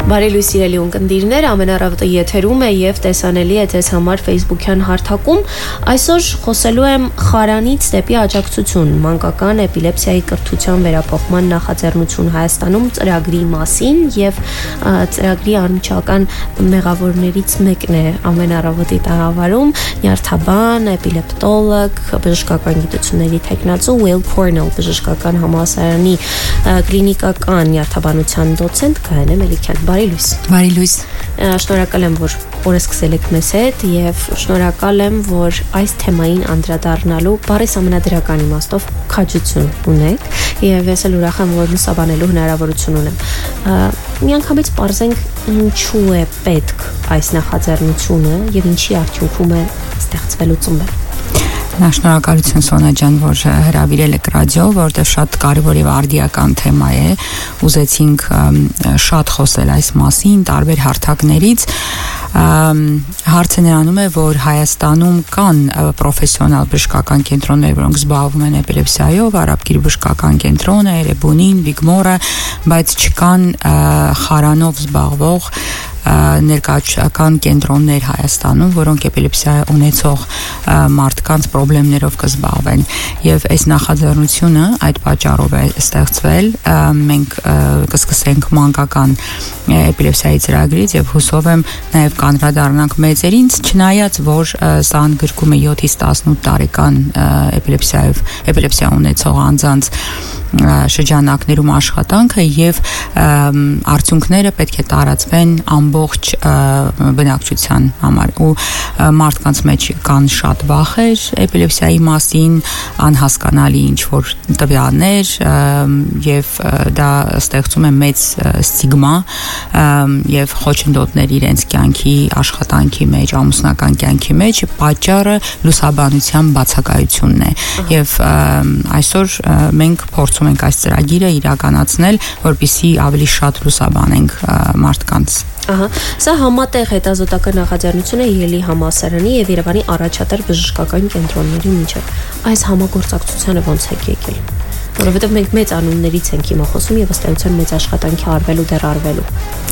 Բարի լույս սիրելի ունկնդիրներ, ամենառավոտը եթերում է եւ տեսանելի է ձեզ համար Facebook-յան հարթակում։ Այսօր խոսելու եմ խարանից դեպի աջակցություն, մանկական էպիլեպսիայի կրթության վերափոխման նախաձեռնություն Հայաստանում ծրագրի մասին եւ ծրագրի անմիջական մեղավորներից մեկն է ամենառավոտի տաղավարում նյարդաբան, էպիլեպտոլոգ, բժշկական գիտությունների թեկնածու Weill Cornell բժշկական համալսարանի կլինիկական նյարդաբանության դոցենտ Գայանե Մելիքյան։ Բարի լույս։ Բարի լույս։ Շնորհակալ եմ, որ օրը սկսել եք մեզ հետ եւ շնորհակալ եմ, որ այս թեմային անդրադառնալու բարես ամենադրական իմաստով քաջություն ունեք եւ ես էլ ուրախ եմ, որ լուսաբանելու հնարավորություն ունեմ։ Միանգամից պարզենք ինչու է պետք այս նախաձեռնությունը եւ ինչի արդյունքում է ստեղծվելու ծնվել։ Շնորհակալություն Սոնա ջան, որ հրավիրել եք ռադիո, որտեղ շատ կարևոր եւ արդիական թեմա է։ Ուզեցինք շատ խոսել այս մասին տարբեր հարթակներից։ Հարցը նրանում է, որ Հայաստանում կան պրոֆեսիոնալ բժշկական կենտրոններ, որոնք զբաղվում են էպիլեպսիայով, Արաբկիր բժշկական կենտրոնը, Էրեբունին, Վիգմորը, բայց չկան խարանով զբաղվող ներկայացական կենտրոններ Հայաստանում, որոնք էպիլեպսիա ունեցող մարդկանց խնդիրներով կզբաղվեն եւ այս նախաձեռնությունը այդ պատճառով է ստեղծվել։ Մենք կսկսենք մանկական էպիլեպսիայի ծրագրից եւ հուսով եմ նաեւ կանդրադառնանք մեծերին, չնայած որ սա ընդգրկում է 7-ից 18 տարեկան էպիլեպսիա ունեցող անձանց շրջանակներում աշխատանքը եւ արդյունքները պետք է տարածվեն ամբողջ բնակչության համար ու մարդկանց մեջ կան շատ վախեր էպիլեպսիայի մասին, անհասկանալի ինչ որ տվյալներ եւ դա ստեղծում է մեծ ստիգմա եւ խոչընդոտներ իրենց կյանքի աշխատանքի մեջ, ամուսնական կյանքի մեջ, պատճառը լուսաբանության բացակայությունն է եւ այսօր մենք փորձում ենք այս ծրագիրը իրականացնել, որպեսզի ավելի շատ լուսաբանենք մարդկանց։ Սա համատեղ հետազոտական նախաձեռնություն է Ելի համալսարանի եւ Երևանի առաջատար բժշկական կենտրոնների միջեւ։ Այս համագործակցությանը ոնց եք եկել։ Որովհետեւ մենք մեծ անուններից ենք հիմա խոսում եւ ըստ էության մեծ աշխատանքի արվելու դեռ արվելու։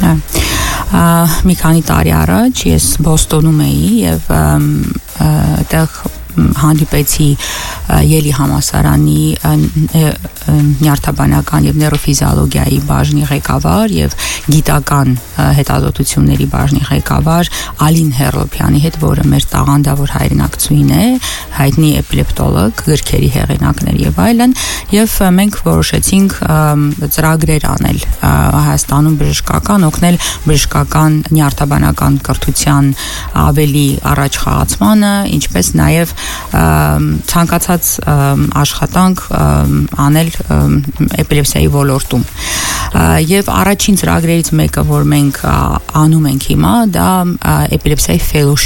Մի քանի տարի առաջ ես Բոստոնում էի եւ այդտեղ հանդիպեցի Ելի համալսարանի նյարդաբանական եւ նեյրոֆիզիոլոգիայի բաժնի ղեկավար եւ գիտական հետազոտությունների բաժնի ղեկավար Ալին Հերլոփյանի հետ, որը մեր տաղանդավոր հայրենակցուհին է, հայտնի էպիլեպտոլոգ, գրքերի հեղինակներ եւ այլն, եւ մենք որոշեցինք ծրագրեր անել Հայաստանում բժշկական, օգնել բժշկական նյարդաբանական կրթության ավելի առաջ խաղացմանը, ինչպես նաեւ ցանկացած աշխատանք անել էպիլեպսիայի ոլորտում եւ առաջին ծրագրերից մեկը, որ մենք անում ենք հիմա, դա էպիլեպսիայի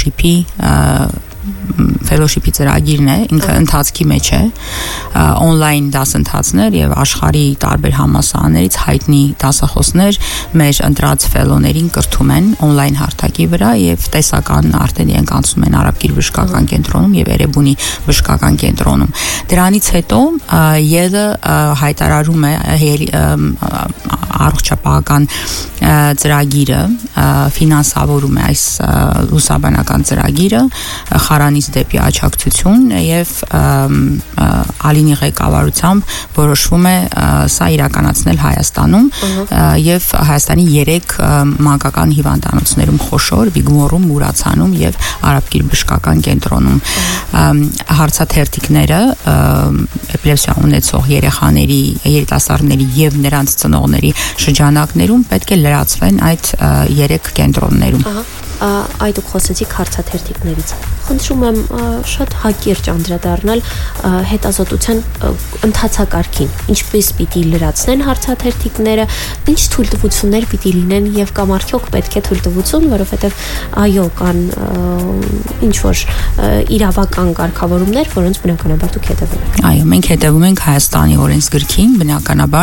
ֆելոշիփի ծրագիրն է, ինքը ընթացքի մեջ է, on-line դասընթացներ եւ աշխարհի տարբեր համալսարաններից հայտնի դասախոսներ մեր ընտրած ֆելոներին կրթում են on-line հարթակի վրա եւ տեսական արդեն իրենք անցնում են Արաբկիր բժշկական կենտրոնում եւ Էրեբունի բժշկական կենտրոնում։ Դրանից հետո ԵԼ հայտարարում է առողջապահական ծրագիրը, ֆինանսավորում է այս լուսաբանական ծրագիրը խարանից դեպի աջակցություն եւ Ալինի ղեկավարությամբ որոշվում է սա իրականացնել Հայաստանում եւ Հայաստանի 3 մանկական հիվանդանոցներում խոշոր Վիգմորում, Մուրացանում եւ Արաբկիր բժշկական կենտրոնում հարցաթերթիկները էպիլեպսիա ունեցող երեխաների, երիտասարդների եւ նրանց ծնողների շրջանակներում պետք է լրացվեն այդ 3 կենտրոններում։ Այդ ու խոսեցիք հարցաթերթիկներից։ Խնդրում եմ շատ հակիրճ անդրադառնալ հետազոտության ընթացակարգին։ Ինչպես պիտի լրացնեն հարցաթերթիկները, ինչ թույլտվություններ պիտի լինեն եւ կամ արդյոք պետք է թույլտվություն, որովհետեւ այո, կան ինչ որ իրավական կարգավորումներ, որոնց բնականաբար դուք հետևում եք։ Այո, մենք հետևում ենք Հայաստանի օրենսգրքին, բնականաբար